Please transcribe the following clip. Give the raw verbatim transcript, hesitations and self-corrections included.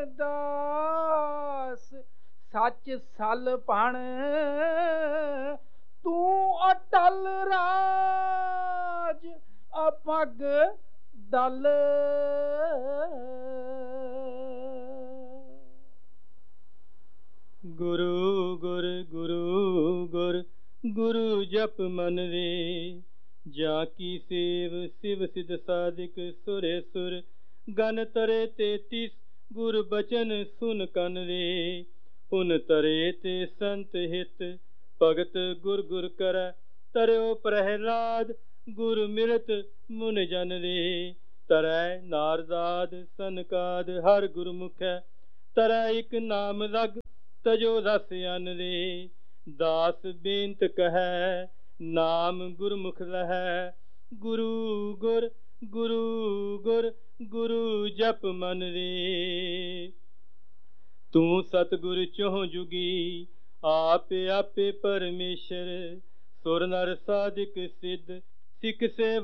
ਦਾਸ ਸੱਚ ਸਲ ਭਣ ਤੂੰ ਅਟਲ ਰਾਜ ਅਪਗ ਦਲ। ਗੁਰੂ ਗੁਰ ਗੁਰੂ ਗੁਰ ਗੁਰੂ ਜਪ ਮਨ ਰੇ। ਜਾਂ ਕੀ ਸੇਵ ਸਿਵ ਸਿਧ ਸਾਧਿਕ ਸੁਰੇ ਸੁਰ ਗਨ ਤਰੇ ਤੇਤੀਸ ਗੁਰ ਬਚਨ ਸੁਨ ਕਨ ਰੇ। ਪੁਨ ਤਰੇ ਤੇ ਸੰਤ ਹਿਤ ਭਗਤ ਗੁਰ ਗੁਰ ਕਰੈ ਤਰਿਓ ਪ੍ਰਹਿਲਾਦ ਗੁਰ ਮਿਲਤ ਮੁਨ ਜਨ ਰੇ। ਤਰੈ ਨਾਰਦਾਦ ਸਨਕਾਦ ਹਰ ਗੁਰਮੁਖੈ ਤਰੈ ਇਕ ਨਾਮ ਲਗ ਤਜੋ ਰਸ ਅਨ ਰੇ। ਦਾਸ ਬੇਨਤ ਕਹੈ ਨਾਮ ਗੁਰਮੁਖ ਲਹੈ ਗੁਰੂ ਗੁਰ ਗੁਰੂ ਗੁਰ ਗੁਰੂ ਜਪ ਮਨ ਰੇ। ਤੂੰ ਸਤਿਗੁਰ ਚਹੁ ਜੁਗੀ ਆਪੇ ਆਪੇ ਪਰਮੇਸ਼ਰ ਸੁਰ ਨਰ ਸਾਧਿਕ ਸਿੱਧ ਸਿੱਖ ਸੇਵ